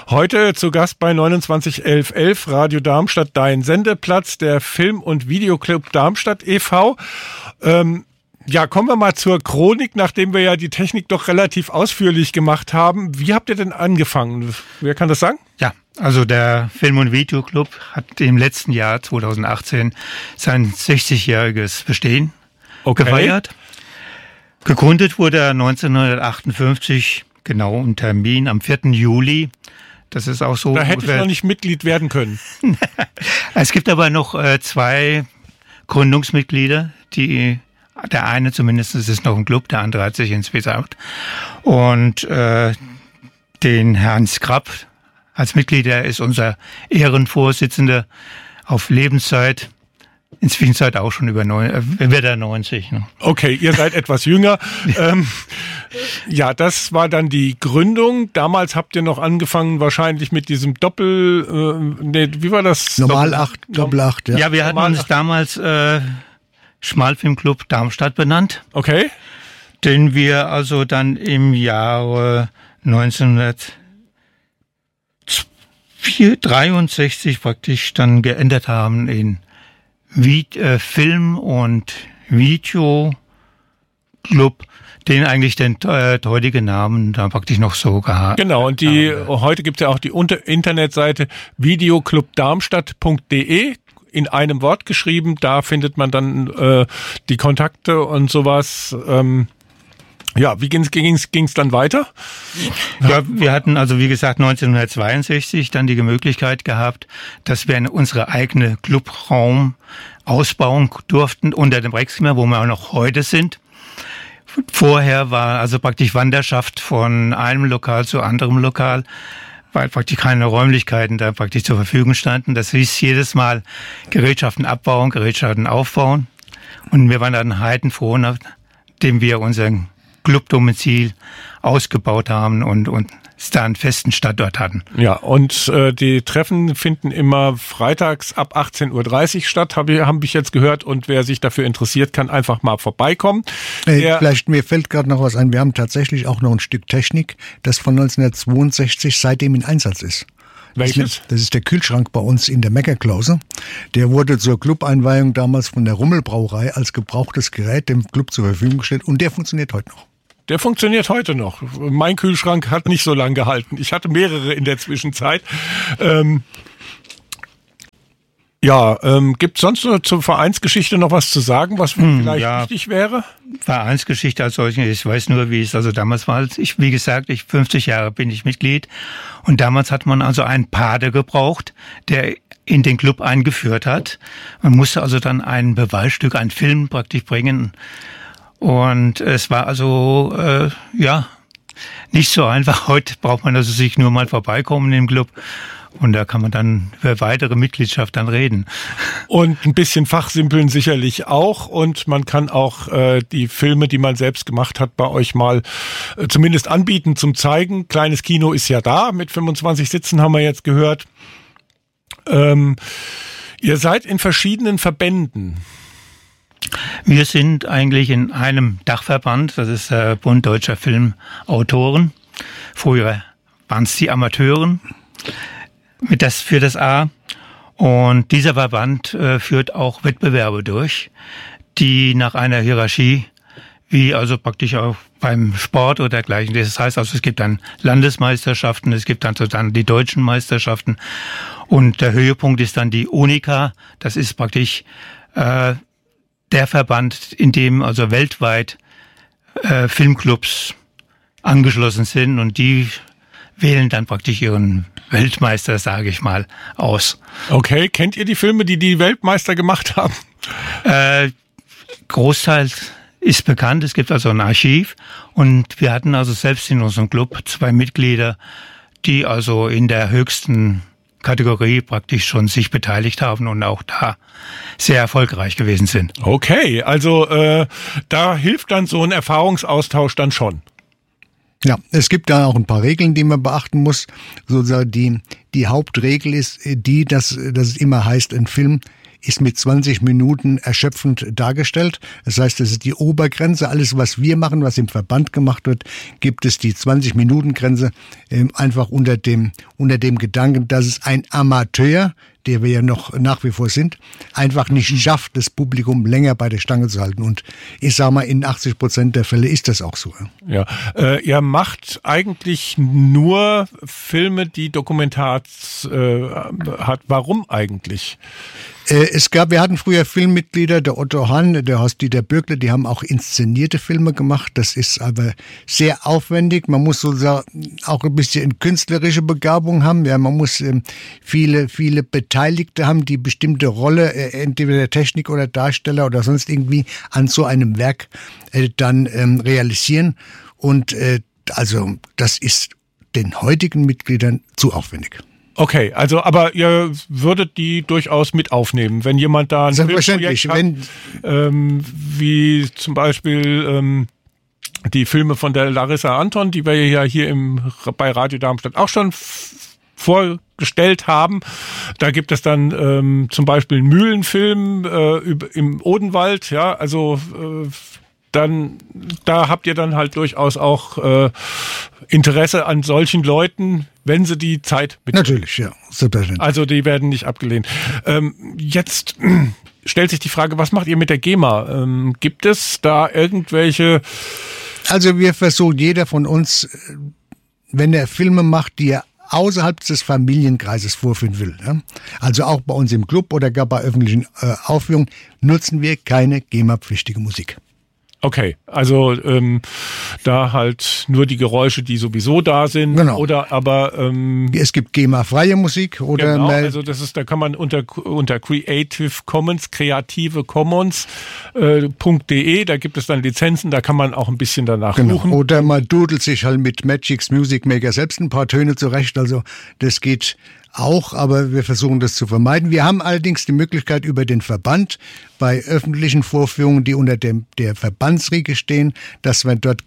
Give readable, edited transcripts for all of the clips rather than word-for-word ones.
Heute zu Gast bei 291111 Radio Darmstadt, dein Sendeplatz, der Film- und Videoclub Darmstadt e.V. Ja, kommen wir mal zur Chronik, nachdem wir ja die Technik doch relativ ausführlich gemacht haben. Wie habt ihr denn angefangen? Wer kann das sagen? Ja, also der Film- und Videoclub hat im letzten Jahr 2018 sein 60-jähriges Bestehen gefeiert. Gegründet wurde er 1958, genau ein Termin am 4. Juli. Das ist auch so. Da hätte ich noch nicht Mitglied werden können. Es gibt aber noch zwei Gründungsmitglieder, der eine zumindest ist noch im Club, der andere hat sich insgesamt. Und den Herrn Skrapp als Mitglied, der ist unser Ehrenvorsitzender auf Lebenszeit. Inzwischen auch schon wird er 90. Ne? Okay, ihr seid etwas jünger. Ja, das war dann die Gründung. Damals habt ihr noch angefangen wahrscheinlich mit diesem wie war das? Normal 8, Doppel 8, ja. Ja, wir hatten uns damals Schmalfilmcumclub Darmstadt benannt. Okay. Den wir also dann im Jahre 1963 praktisch dann geändert haben in Film- und Videoclub, den eigentlich den heutigen Namen dann praktisch noch so gehabt. Genau, und heute gibt es ja auch die Internetseite videoclubdarmstadt.de, in einem Wort geschrieben. Da findet man dann die Kontakte und sowas. Ja, wie ging's dann weiter? Ja, wir hatten also, wie gesagt, 1962 dann die Möglichkeit gehabt, dass wir unsere eigene Clubraum ausbauen durften unter dem Rexzimmer, wo wir auch noch heute sind. Vorher war also praktisch Wanderschaft von einem Lokal zu anderem Lokal, weil praktisch keine Räumlichkeiten da praktisch zur Verfügung standen. Das hieß jedes Mal Gerätschaften abbauen, Gerätschaften aufbauen. Und wir waren dann heidenfroh, nachdem wir unseren Clubdomizil ausgebaut haben und da einen festen Standort hatten. Ja, und die Treffen finden immer freitags ab 18.30 Uhr statt, haben ich jetzt gehört. Und wer sich dafür interessiert, kann einfach mal vorbeikommen. Vielleicht, mir fällt gerade noch was ein. Wir haben tatsächlich auch noch ein Stück Technik, das von 1962 seitdem in Einsatz ist. Welches? Das ist der Kühlschrank bei uns in der Meckerklause. Der wurde zur Club-Einweihung damals von der Rummelbrauerei als gebrauchtes Gerät dem Club zur Verfügung gestellt und der funktioniert heute noch. Der funktioniert heute noch. Mein Kühlschrank hat nicht so lange gehalten. Ich hatte mehrere in der Zwischenzeit. Gibt es sonst noch zur Vereinsgeschichte noch was zu sagen, was vielleicht wichtig wäre? Vereinsgeschichte als solche, ich weiß nur, wie es also damals war. Wie gesagt, 50 Jahre bin ich Mitglied und damals hat man also einen Pate gebraucht, der in den Club eingeführt hat. Man musste also dann ein Beweisstück, einen Film praktisch bringen. Und es war also, nicht so einfach. Heute braucht man also sich nur mal vorbeikommen im Club. Und da kann man dann über weitere Mitgliedschaft dann reden. Und ein bisschen fachsimpeln sicherlich auch. Und man kann auch die Filme, die man selbst gemacht hat, bei euch mal zumindest anbieten zum Zeigen. Kleines Kino ist ja da. Mit 25 Sitzen haben wir jetzt gehört. Ihr seid in verschiedenen Verbänden. Wir sind eigentlich in einem Dachverband, das ist der Bund Deutscher Filmautoren. Früher waren es die Amateuren für das A. Und dieser Verband führt auch Wettbewerbe durch, die nach einer Hierarchie, wie also praktisch auch beim Sport oder dergleichen. Das heißt also, es gibt dann Landesmeisterschaften, es gibt dann die deutschen Meisterschaften. Und der Höhepunkt ist dann die UNICA. Das ist praktisch der Verband, in dem also weltweit Filmclubs angeschlossen sind und die wählen dann praktisch ihren Weltmeister, sage ich mal, aus. Okay, kennt ihr die Filme, die Weltmeister gemacht haben? Großteil ist bekannt, es gibt also ein Archiv und wir hatten also selbst in unserem Club 2 Mitglieder, die also in der höchsten Kategorie praktisch schon sich beteiligt haben und auch da sehr erfolgreich gewesen sind. Okay, also da hilft dann so ein Erfahrungsaustausch dann schon. Ja, es gibt da auch ein paar Regeln, die man beachten muss. Sozusagen die Hauptregel ist die, dass es immer heißt, ein Film ist mit 20 Minuten erschöpfend dargestellt. Das heißt, das ist die Obergrenze. Alles, was wir machen, was im Verband gemacht wird, gibt es die 20-Minuten-Grenze einfach unter dem Gedanken, dass es ein Amateur, der wir ja noch nach wie vor sind, einfach nicht schafft, das Publikum länger bei der Stange zu halten. Und ich sage mal, in 80% der Fälle ist das auch so. Ja, ihr macht eigentlich nur Filme, die Dokumentats hat. Warum eigentlich? Wir hatten früher Filmmitglieder, der Otto Hahn, der Horst-Dieter Bürkle, die haben auch inszenierte Filme gemacht. Das ist aber sehr aufwendig. Man muss sozusagen auch ein bisschen künstlerische Begabung haben. Ja, man muss viele Beteiligte haben, die bestimmte Rolle, entweder der Technik oder Darsteller oder sonst irgendwie an so einem Werk dann realisieren. Und also das ist den heutigen Mitgliedern zu aufwendig. Okay, also aber ihr würdet die durchaus mit aufnehmen, wenn jemand da ein Filmprojekt hat, wie zum Beispiel die Filme von der Larissa Anton, die wir ja hier bei Radio Darmstadt auch schon vorgestellt haben. Da gibt es dann zum Beispiel einen Mühlenfilm im Odenwald, ja, also dann da habt ihr dann halt durchaus auch Interesse an solchen Leuten, wenn sie die Zeit mitnehmen. Natürlich, ja. Selbstverständlich. Also die werden nicht abgelehnt. Jetzt stellt sich die Frage, was macht ihr mit der GEMA? Gibt es da irgendwelche... Also wir versuchen, jeder von uns, wenn er Filme macht, die er außerhalb des Familienkreises vorführen will, ja? Also auch bei uns im Club oder gar bei öffentlichen Aufführungen, nutzen wir keine GEMA-pflichtige Musik. Okay, also da halt nur die Geräusche, die sowieso da sind, genau. Oder aber es gibt GEMA-freie Musik oder genau, also da kann man unter Creative Commons, kreativecommons.de, da gibt es dann Lizenzen, da kann man auch ein bisschen danach suchen. Oder man dudelt sich halt mit Magix Music Maker selbst ein paar Töne zurecht, also das geht auch, aber wir versuchen das zu vermeiden. Wir haben allerdings die Möglichkeit über den Verband bei öffentlichen Vorführungen, die unter der Verbandsriege stehen, dass wir dort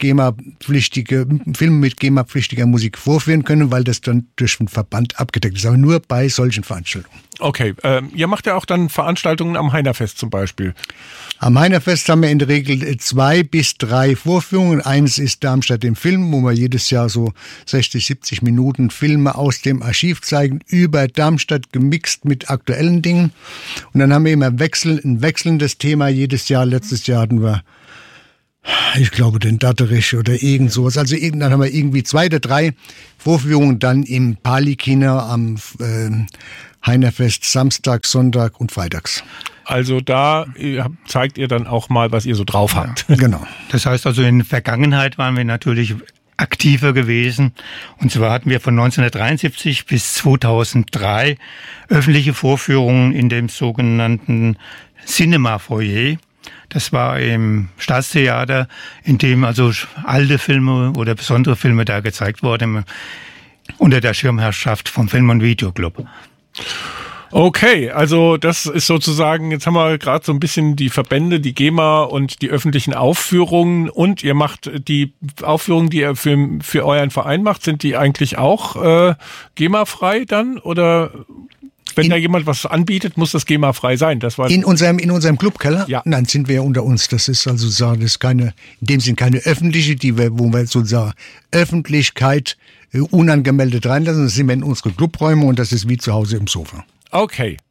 Filme mit GEMA-pflichtiger Musik vorführen können, weil das dann durch den Verband abgedeckt ist, aber nur bei solchen Veranstaltungen. Okay, ihr macht ja auch dann Veranstaltungen am Heinerfest zum Beispiel. Am Heinerfest haben wir in der Regel 2 bis 3 Vorführungen. Eines ist Darmstadt im Film, wo wir jedes Jahr so 60, 70 Minuten Filme aus dem Archiv zeigen, über Darmstadt gemixt mit aktuellen Dingen. Und dann haben wir immer ein wechselndes Thema jedes Jahr. Letztes Jahr hatten wir, ich glaube, den Datterich oder irgend sowas. Also dann haben wir irgendwie 2 oder 3 Vorführungen dann im Pali-Kino am Heinerfest Samstag, Sonntag und Freitags. Also da zeigt ihr dann auch mal, was ihr so drauf habt. Ja, genau. Das heißt also, in der Vergangenheit waren wir natürlich aktiver gewesen. Und zwar hatten wir von 1973 bis 2003 öffentliche Vorführungen in dem sogenannten Cinema Foyer. Das war im Staatstheater, in dem also alte Filme oder besondere Filme da gezeigt wurden, unter der Schirmherrschaft vom Film- und Videoclub. Okay, also das ist sozusagen, jetzt haben wir gerade so ein bisschen die Verbände, die GEMA und die öffentlichen Aufführungen, und ihr macht die Aufführungen, die ihr für euren Verein macht, sind die eigentlich auch GEMA-frei dann, oder wenn da jemand was anbietet, muss das GEMA-frei sein? Das war in unserem Clubkeller? Ja. Nein, sind wir ja unter uns. Das ist also das ist keine, in dem Sinn keine öffentliche, wo wir sozusagen Öffentlichkeit unangemeldet reinlassen. Das sind wir in unsere Clubräume und das ist wie zu Hause im Sofa. Okay,